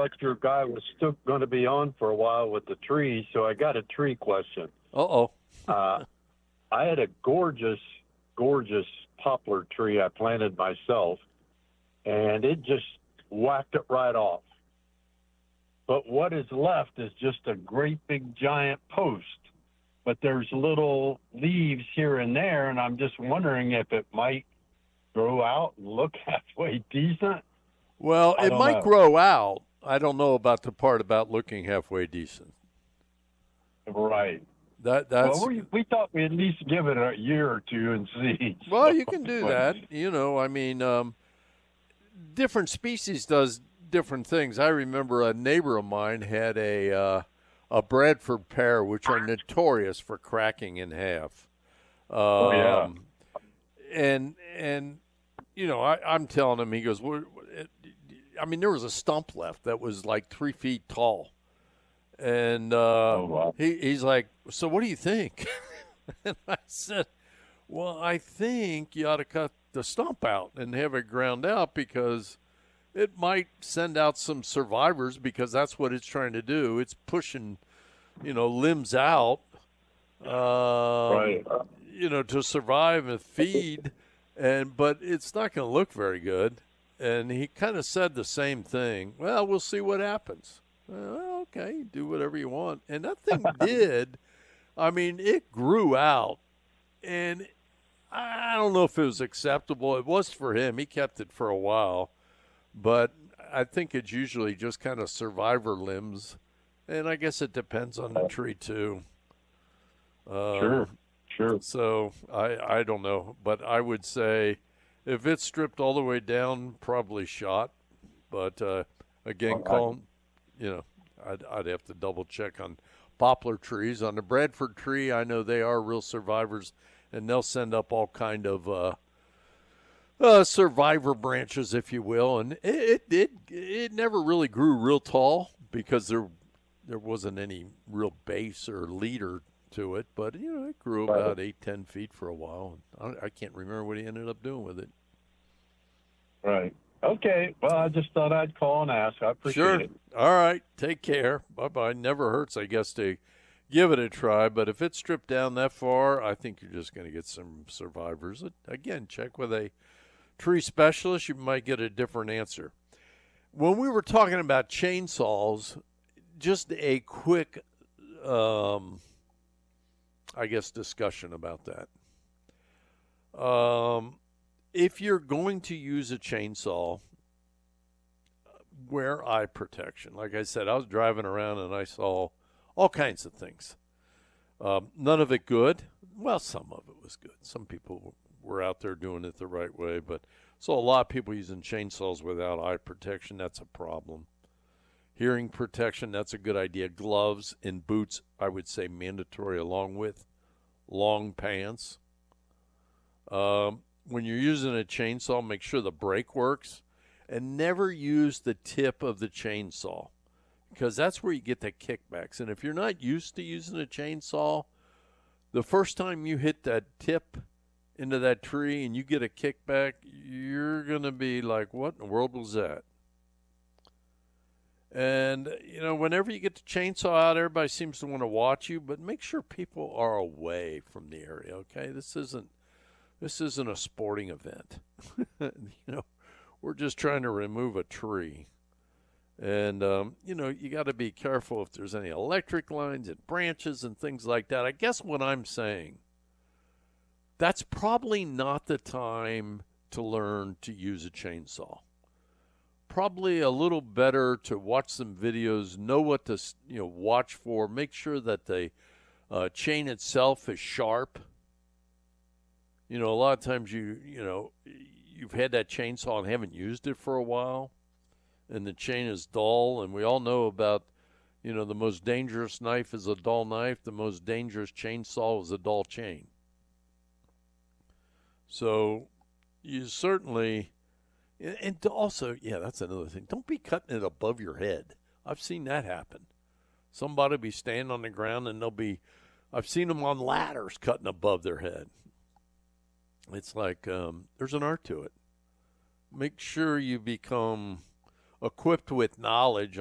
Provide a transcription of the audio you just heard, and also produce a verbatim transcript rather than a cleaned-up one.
thought your guy was still going to be on for a while with the trees, so I got a tree question. Uh-oh. uh, I had a gorgeous, gorgeous poplar tree I planted myself, and it just whacked it right off. But what is left is just a great big giant post. But there's little leaves here and there, and I'm just wondering if it might grow out and look halfway decent. Well, I it don't might know. grow out. I don't know about the part about looking halfway decent. Right. That that's Well, we, we thought we'd at least give it a year or two and see. well, So, you can do but- that. You know, I mean, um, different species does different things. I remember a neighbor of mine had a uh, a Bradford pear, which are notorious for cracking in half. Um, Oh, yeah. And and you know, I, I'm telling him, he goes, well, it, I mean, there was a stump left that was like three feet tall. And uh, Oh, wow. he, he's like, so what do you think? And I said, well, I think you ought to cut the stump out and have it ground out because it might send out some survivors because that's what it's trying to do. It's pushing, you know, limbs out, um, Right. you know, to survive and feed. And but it's not going to look very good. And he kind of said the same thing. Well, we'll see what happens. Well, okay, do whatever you want. And that thing did. I mean, it grew out. And I don't know if it was acceptable. It was for him. He kept it for a while. But I think it's usually just kind of survivor limbs. And I guess it depends on the tree, too. Um, Sure. Sure. So I, I don't know. But I would say if it's stripped all the way down, probably shot. But, uh, again, Right. call, you know, I'd, I'd have to double check on poplar trees. On the Bradford tree, I know they are real survivors, and they'll send up all kind of uh, uh, survivor branches, if you will. And it, it it it never really grew real tall because there there wasn't any real base or leader to it. But you know, it grew Right. about eight ten feet for a while. I, I can't remember what he ended up doing with it. Right. Okay. Well, I just thought I'd call and ask. I appreciate Sure. it. All right. Take care. Bye bye. Never hurts, I guess, to give it a try. But if it's stripped down that far, I think you're just going to get some survivors. Again, check with a tree specialist. You might get a different answer. When we were talking about chainsaws, just a quick, um, I guess, discussion about that. Um, if you're going to use a chainsaw, wear eye protection. Like I said, I was driving around and I saw all kinds of things. Um, none of it good. Well, some of it was good. Some people were out there doing it the right way, but saw a lot of people using chainsaws without eye protection. That's a problem. Hearing protection, that's a good idea. Gloves and boots, I would say mandatory, along with long pants. Um, when you're using a chainsaw, make sure the brake works. And never use the tip of the chainsaw because that's where you get the kickbacks. And if you're not used to using a chainsaw, the first time you hit that tip into that tree and you get a kickback, you're going to be like, what in the world was that? And, you know, whenever you get the chainsaw out, everybody seems to want to watch you, but make sure people are away from the area, okay? This isn't, this isn't a sporting event, you know. We're just trying to remove a tree. And, um, you know, you got to be careful if there's any electric lines and branches and things like that. I guess what I'm saying, that's probably not the time to learn to use a chainsaw. Probably a little better to watch some videos, know what to, you know, watch for, make sure that the uh, chain itself is sharp. You know, a lot of times you, you know, you've had that chainsaw and haven't used it for a while, and the chain is dull, and we all know about, you know, the most dangerous knife is a dull knife. The most dangerous chainsaw is a dull chain. So you certainly, and also, yeah, that's another thing. Don't be cutting it above your head. I've seen that happen. Somebody will be standing on the ground, and they'll be, I've seen them on ladders cutting above their head. It's like um, there's an art to it. Make sure you become equipped with knowledge